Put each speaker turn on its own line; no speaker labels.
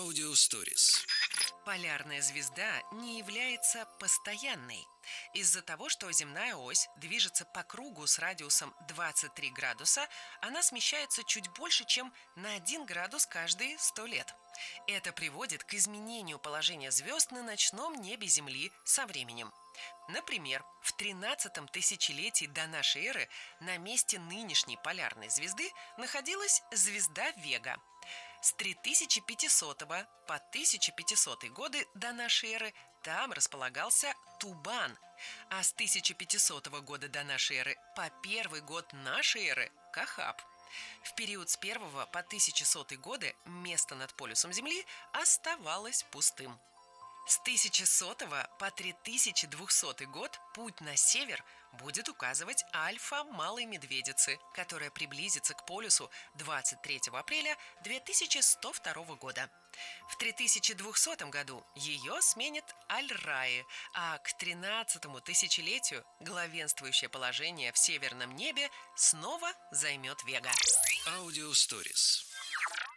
Аудиосторис.
Полярная звезда не является постоянной. Из-за того, что земная ось движется по кругу с радиусом 23 градуса, она смещается чуть больше, чем на 1 градус каждые 100 лет. Это приводит к изменению положения звезд на ночном небе Земли со временем. Например, в 13-м тысячелетии до нашей эры на месте нынешней полярной звезды находилась звезда Вега. С 3500 по 1500 годы до нашей эры там располагался Тубан, а с 1500 года до нашей эры по первый год нашей эры – Кахаб. В период с 1 по 1100 годы место над полюсом Земли оставалось пустым. С 1100 по 3200 год путь на север будет указывать Альфа Малой Медведицы, которая приблизится к полюсу 23 апреля 2102 года. В 3200 году ее сменит Аль-Раи, а к 13-му тысячелетию главенствующее положение в северном небе снова займет Вега.
Аудиосторис.